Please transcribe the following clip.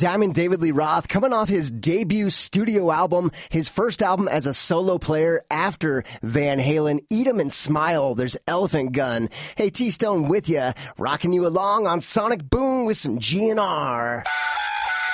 Diamond David Lee Roth coming off his debut studio album, his first album as a solo player after Van Halen. Eat 'em and Smile. There's Elephant Gun. Hey, T-Stone with ya, rocking you along on Sonic Boom with some GNR.